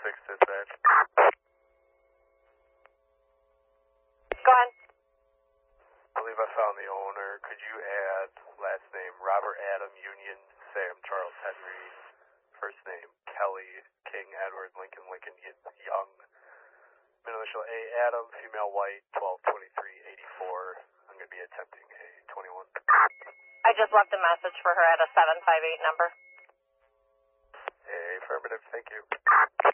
dispatch. Go on. I believe I found the owner. Could you add last name Robert Adam Union Sam Charles Henry, first name Kelly King Edward Lincoln Lincoln Young, middle initial A Adam, female white, 122384. I'm going to be attempting a 21. I just left a message for her at a 758 number. Affirmative, thank you.